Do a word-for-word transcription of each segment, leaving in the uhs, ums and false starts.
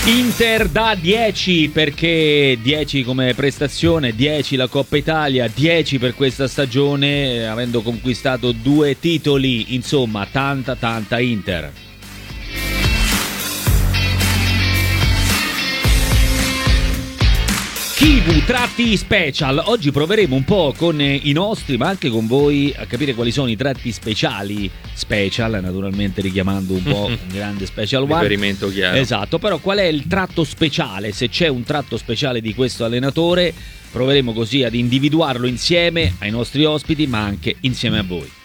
Inter da dieci, perché dieci come prestazione, dieci la Coppa Italia, dieci per questa stagione, avendo conquistato due titoli, insomma tanta tanta Inter. Kivu tratti special. Oggi proveremo un po' con i nostri, ma anche con voi, a capire quali sono i tratti speciali. Special, naturalmente richiamando un po' un grande special one. Riferimento chiaro. Esatto, però qual è il tratto speciale? Se c'è un tratto speciale di questo allenatore, proveremo così ad individuarlo insieme ai nostri ospiti, ma anche insieme a voi.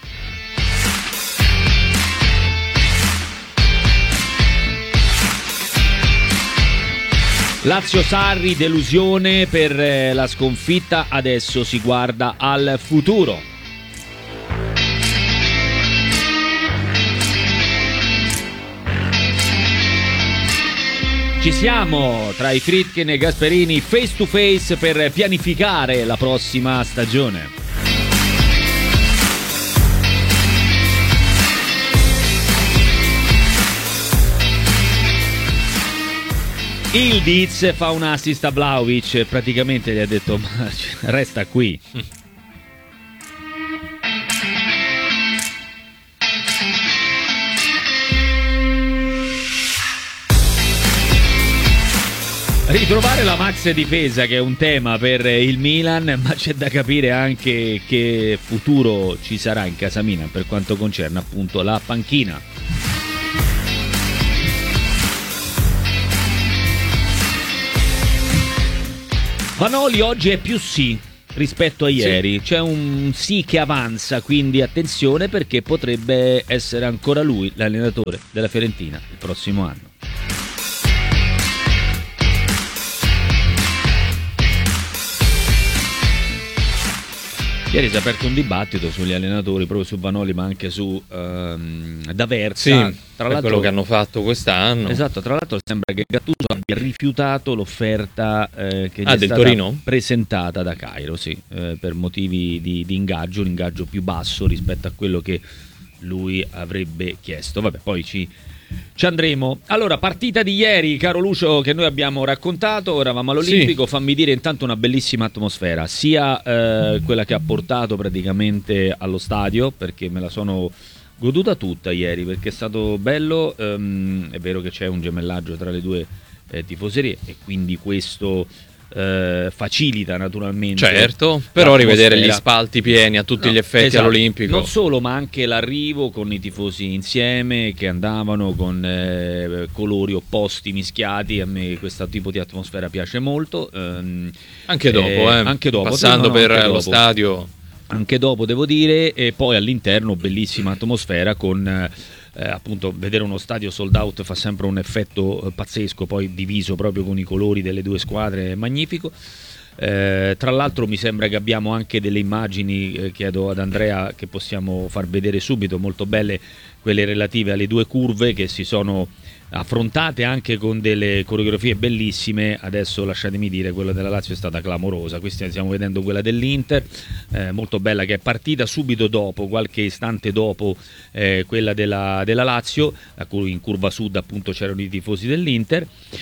Lazio-Sarri, delusione per la sconfitta, adesso si guarda al futuro. Ci siamo tra i Friedkin e Gasperini face to face per pianificare la prossima stagione. Il Diz fa un assist a Vlahovic, praticamente gli ha detto ma resta qui. Ritrovare la max difesa, che è un tema per il Milan, ma c'è da capire anche che futuro ci sarà in casa Milan per quanto concerne appunto la panchina. Vanoli oggi è più sì rispetto a ieri, sì. C'è un sì che avanza, quindi attenzione perché potrebbe essere ancora lui l'allenatore della Fiorentina il prossimo anno. Ieri si è aperto un dibattito sugli allenatori, proprio su Vanoli, ma anche su ehm, D'Aversa. Sì, tra per l'altro, quello che hanno fatto quest'anno. Esatto, tra l'altro sembra che Gattuso abbia rifiutato l'offerta eh, che gli ah, è del stata Torino? presentata da Cairo, sì, eh, per motivi di, di ingaggio, un ingaggio più basso rispetto a quello che lui avrebbe chiesto. Vabbè, poi ci... Ci andremo. Allora, partita di ieri, caro Lucio, che noi abbiamo raccontato, eravamo all'Olimpico, sì. Fammi dire intanto una bellissima atmosfera, sia eh, quella che ha portato praticamente allo stadio, perché me la sono goduta tutta ieri, perché è stato bello, ehm, è vero che c'è un gemellaggio tra le due eh, tifoserie e quindi questo eh, facilita naturalmente. Certo, però rivedere gli spalti pieni a tutti no, gli effetti esatto. all'Olimpico. Non solo, ma anche l'arrivo con i tifosi insieme che andavano con eh, colori opposti mischiati. A me questo tipo di atmosfera piace molto. Ehm, anche dopo, eh, eh. Anche dopo, passando no, no, per anche lo dopo. stadio. Anche dopo devo dire, e poi all'interno bellissima atmosfera con eh, appunto vedere uno stadio sold out fa sempre un effetto eh, pazzesco, poi diviso proprio con i colori delle due squadre, è magnifico. Eh, tra l'altro mi sembra che abbiamo anche delle immagini, eh, chiedo ad Andrea che possiamo far vedere subito, molto belle, quelle relative alle due curve che si sono affrontate anche con delle coreografie bellissime. Adesso lasciatemi dire, quella della Lazio è stata clamorosa, qui stiamo vedendo quella dell'Inter, eh, molto bella, che è partita subito dopo, qualche istante dopo eh, quella della, della Lazio, a cui in curva sud appunto c'erano i tifosi dell'Inter,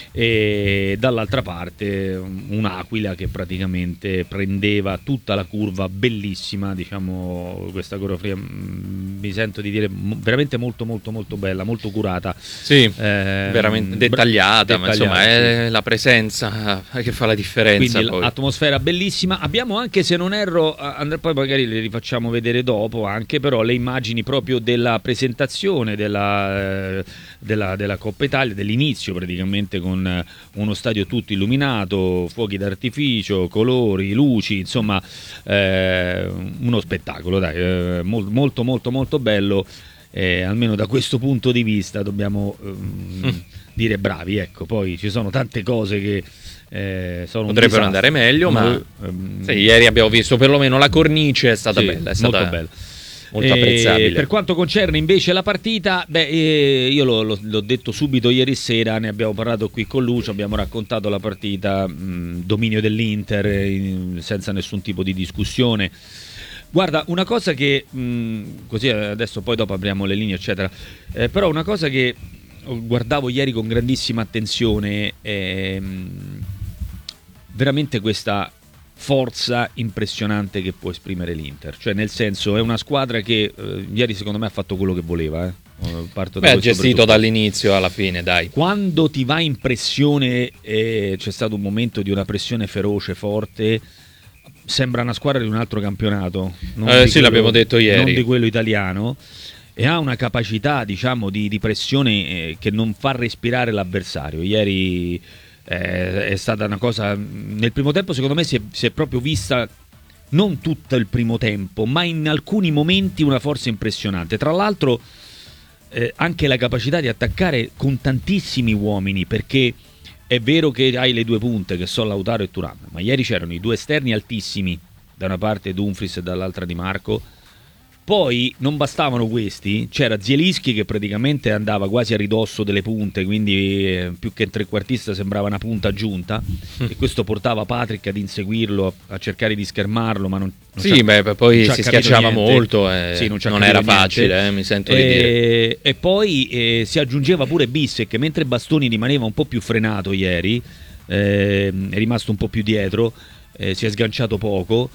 e dall'altra parte un'aquila che praticamente prendeva tutta la curva, bellissima, diciamo, questa coreografia mi sento di dire veramente molto molto molto bella, molto curata. Sì. Eh, veramente dettagliata, dettagliata, ma insomma è sì. la presenza che fa la differenza. Quindi poi. Atmosfera bellissima. Abbiamo anche, se non erro, Andrea, poi magari le rifacciamo vedere dopo anche, però le immagini proprio della presentazione della, della, della Coppa Italia, dell'inizio praticamente, con uno stadio tutto illuminato, fuochi d'artificio, colori, luci, insomma eh, uno spettacolo, dai, eh, molto molto molto bello. Eh, almeno da questo punto di vista dobbiamo ehm, mm. dire bravi, ecco. Poi ci sono tante cose che eh, sono potrebbero andare meglio, ma, ma ehm, sì, ieri abbiamo visto perlomeno la cornice, è stata sì, bella, è stata molto bella, molto apprezzabile. Per quanto concerne invece la partita, beh, eh, io lo, lo, l'ho detto subito ieri sera, ne abbiamo parlato qui con Lucio, abbiamo raccontato la partita, mh, dominio dell'Inter in, senza nessun tipo di discussione. Guarda, una cosa che, mh, così adesso poi dopo apriamo le linee eccetera, eh, però una cosa che guardavo ieri con grandissima attenzione ehm, veramente questa forza impressionante che può esprimere l'Inter, cioè nel senso è una squadra che eh, ieri secondo me ha fatto quello che voleva, eh. Parto da Beh, ha gestito dall'inizio alla fine, dai. Quando ti va in pressione, eh, c'è stato un momento di una pressione feroce, forte, sembra una squadra di un altro campionato, non eh, di sì, quello, l'abbiamo detto ieri, non di quello italiano, e ha una capacità, diciamo, di, di pressione eh, che non fa respirare l'avversario. Ieri eh, è stata una cosa, nel primo tempo secondo me si è, si è proprio vista, non tutto il primo tempo, ma in alcuni momenti una forza impressionante. Tra l'altro Eh, anche la capacità di attaccare con tantissimi uomini, perché è vero che hai le due punte che sono Lautaro e Thuram, ma ieri c'erano i due esterni altissimi, da una parte Dumfries e dall'altra Di Marco. Poi non bastavano questi, c'era Zielinski che praticamente andava quasi a ridosso delle punte, quindi eh, più che trequartista sembrava una punta aggiunta, e questo portava Patrick ad inseguirlo, a, a cercare di schermarlo, ma non, non sì, beh, poi si schiacciava niente. molto, eh, sì, non, non era facile, eh, mi sento di e, dire. E poi eh, si aggiungeva pure Bissek, che mentre Bastoni rimaneva un po' più frenato ieri, eh, è rimasto un po' più dietro, eh, si è sganciato poco.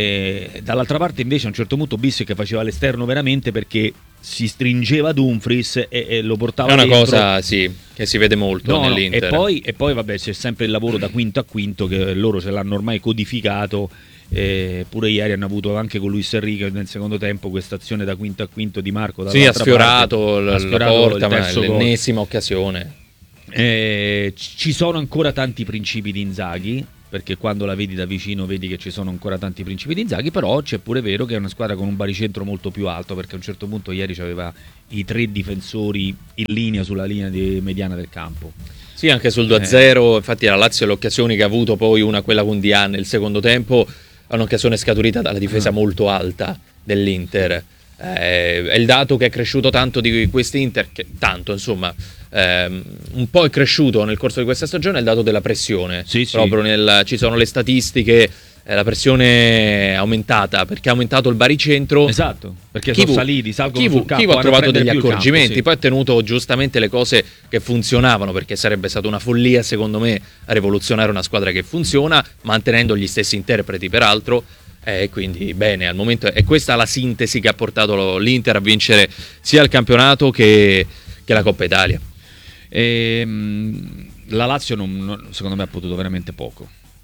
E dall'altra parte invece a un certo punto Bissek faceva l'esterno veramente, perché si stringeva Dumfries e, e lo portava è una dentro. cosa sì che si vede molto no, nell'Inter. No, e, poi, e poi vabbè, c'è sempre il lavoro da quinto a quinto che loro ce l'hanno ormai codificato, eh, pure ieri hanno avuto anche con Luis Enrique nel secondo tempo questa azione da quinto a quinto di Marco, sì, ha sfiorato, parte, l- ha sfiorato la porta, il ma l'ennesima occasione. Eh, ci sono ancora tanti principi di Inzaghi, perché quando la vedi da vicino vedi che ci sono ancora tanti principi di Inzaghi, però c'è pure vero che è una squadra con un baricentro molto più alto, perché a un certo punto ieri c'aveva i tre difensori in linea sulla linea di mediana del campo. Sì, anche sul due a zero, eh. Infatti la Lazio le occasioni che ha avuto, poi una quella con Dian nel secondo tempo, è un'occasione scaturita dalla difesa molto alta dell'Inter. Eh, è il dato che è cresciuto tanto di quest'Inter, che tanto insomma ehm, un po' è cresciuto nel corso di questa stagione, è il dato della pressione. Sì, proprio sì. Nel, ci sono le statistiche, eh, la pressione è aumentata perché ha aumentato il baricentro. Esatto, perché Kivu, sono saliti, salgono Kivu, sul campo, Kivu ha trovato degli accorgimenti, campo, sì. Poi ha tenuto giustamente le cose che funzionavano, perché sarebbe stata una follia secondo me a rivoluzionare una squadra che funziona mantenendo gli stessi interpreti peraltro. E eh, quindi bene, al momento è questa la sintesi che ha portato l'Inter a vincere sia il campionato che, che la Coppa Italia. Ehm, la Lazio non, non, secondo me ha potuto veramente poco.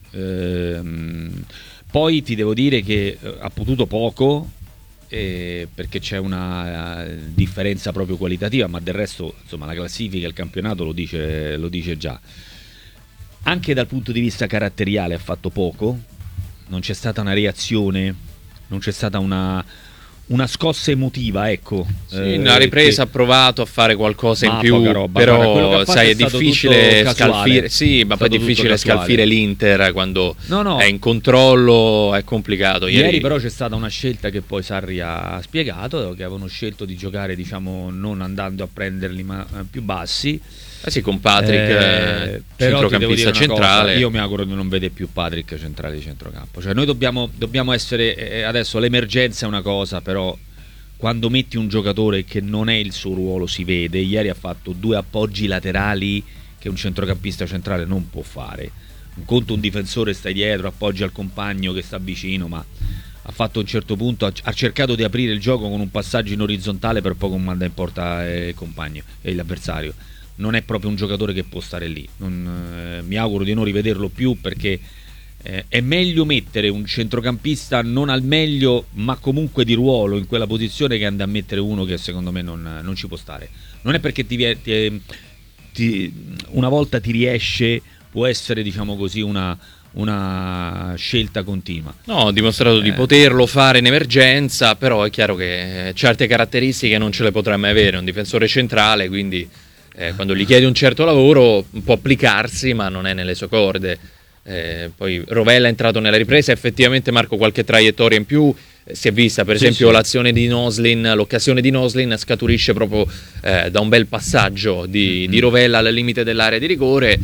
Ehm, poi ti devo dire che ha potuto poco eh, perché c'è una uh, differenza proprio qualitativa, ma del resto insomma la classifica, il campionato lo dice, lo dice già. Anche dal punto di vista caratteriale ha fatto poco. Non c'è stata una reazione, non c'è stata una, una scossa emotiva, ecco. Sì, eh, una ripresa ha provato a fare qualcosa in più, roba, però sai, è, è difficile scalfire, sì, ma poi è difficile scalfire l'Inter quando no, no. è in controllo, è complicato. Ieri, Ieri però c'è stata una scelta che poi Sarri ha spiegato, che avevano scelto di giocare, diciamo, non andando a prenderli ma più bassi. Eh sì, con Patrick, eh, centrocampista centrale. Cosa, io mi auguro di non vedere più Patrick centrale di centrocampo. Cioè, noi dobbiamo, dobbiamo essere. Eh, adesso l'emergenza è una cosa, però quando metti un giocatore che non è il suo ruolo si vede. Ieri ha fatto due appoggi laterali che un centrocampista centrale non può fare. Un conto un difensore stai dietro, appoggi al compagno che sta vicino, ma ha fatto a un certo punto, ha, ha cercato di aprire il gioco con un passaggio in orizzontale, per poco manda in porta il compagno e l'avversario. Non è proprio un giocatore che può stare lì. Non, eh, mi auguro di non rivederlo più, perché eh, è meglio mettere un centrocampista non al meglio ma comunque di ruolo in quella posizione, che andare a mettere uno che secondo me non, non ci può stare. Non è perché ti, ti, ti, una volta ti riesce, può essere, diciamo così, una, una scelta continua. No, ha dimostrato eh. di poterlo fare in emergenza, però è chiaro che certe caratteristiche non ce le potrà mai avere un difensore centrale, quindi Eh, quando gli chiedi un certo lavoro può applicarsi, ma non è nelle sue corde. Eh, poi Rovella è entrato nella ripresa, effettivamente Marco qualche traiettoria in più eh, si è vista, per sì, esempio sì. l'azione di Noslin, l'occasione di Noslin scaturisce proprio eh, da un bel passaggio di, mm-hmm. di Rovella al limite dell'area di rigore.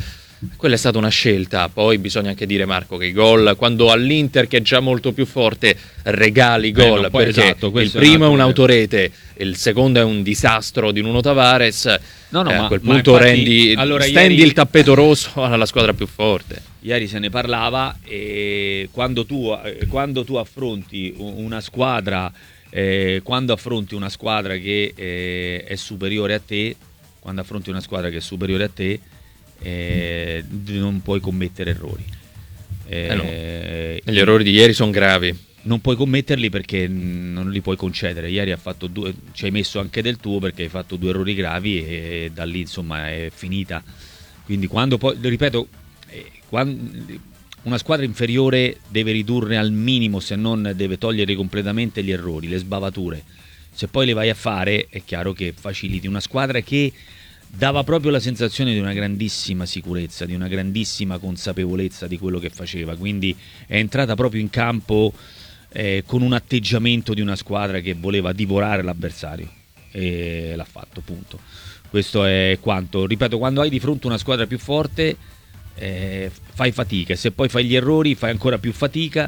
Quella è stata una scelta, poi bisogna anche dire, Marco, che i gol, quando all'Inter che è già molto più forte regali i gol, eh, no, perché esatto, il è primo un è un'autorete, il secondo è un disastro di Nuno Tavares, no, no, eh, ma, a quel ma punto infatti, rendi, allora, stendi ieri, il tappeto rosso alla squadra più forte. Ieri se ne parlava e quando tu, quando tu affronti una squadra, eh, quando affronti una squadra che eh, è superiore a te, quando affronti una squadra che è superiore a te, eh, non puoi commettere errori. Eh, Eh no. Gli errori di ieri sono gravi. Non puoi commetterli perché non li puoi concedere. Ieri ha fatto due, ci hai messo anche del tuo perché hai fatto due errori gravi e da lì insomma è finita. Quindi quando poi, ripeto, eh, quando una squadra inferiore deve ridurre al minimo, se non deve togliere completamente gli errori, le sbavature. Se poi le vai a fare è chiaro che faciliti una squadra che dava proprio la sensazione di una grandissima sicurezza, di una grandissima consapevolezza di quello che faceva, quindi è entrata proprio in campo eh, con un atteggiamento di una squadra che voleva divorare l'avversario e l'ha fatto, punto. Questo è quanto, ripeto, quando hai di fronte una squadra più forte eh, fai fatica, se poi fai gli errori fai ancora più fatica.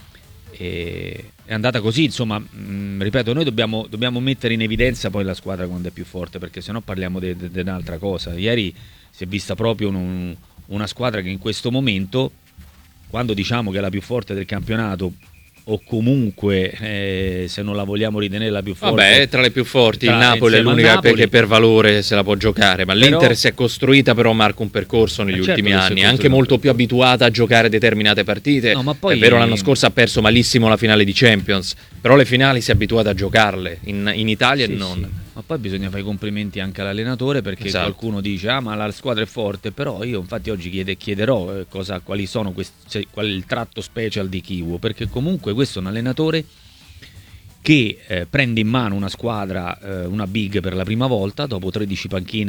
E è andata così, insomma, mh, ripeto, noi dobbiamo, dobbiamo mettere in evidenza poi la squadra quando è più forte, perché sennò parliamo di un'altra cosa. Ieri si è vista proprio un, una squadra che in questo momento, quando diciamo che è la più forte del campionato, o comunque eh, se non la vogliamo ritenere la più forte, vabbè, è tra le più forti, tra, il Napoli è l'unica Napoli, che per valore se la può giocare, ma però, l'Inter si è costruita però, Marco, un percorso negli eh certo ultimi anni, anche un molto più abituata a giocare determinate partite. No, ma poi, è vero, l'anno scorso ha perso malissimo la finale di Champions, però le finali si è abituata a giocarle in, in Italia sì, e non. Sì. Ma poi bisogna fare i complimenti anche all'allenatore, perché esatto. Qualcuno dice ah ma la squadra è forte, però io infatti oggi chiede, chiederò eh, cosa, quali sono questi, cioè, qual è il tratto special di Kiwo, perché comunque questo è un allenatore che eh, prende in mano una squadra, eh, una big per la prima volta dopo tredici panchine